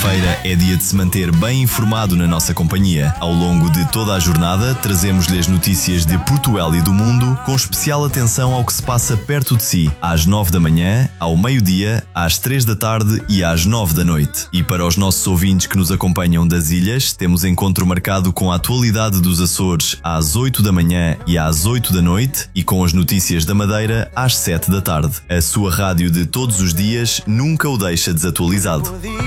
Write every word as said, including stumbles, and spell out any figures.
quarta-feira é dia de se manter bem informado na nossa companhia. Ao longo de toda a jornada, trazemos-lhe as notícias de Portugal e do mundo, com especial atenção ao que se passa perto de si, às nove da manhã, ao meio-dia, às três da tarde e às nove da noite. E para os nossos ouvintes que nos acompanham das ilhas, temos encontro marcado com a atualidade dos Açores às oito da manhã e às oito da noite e com as notícias da Madeira às sete da tarde. A sua rádio de todos os dias nunca o deixa desatualizado.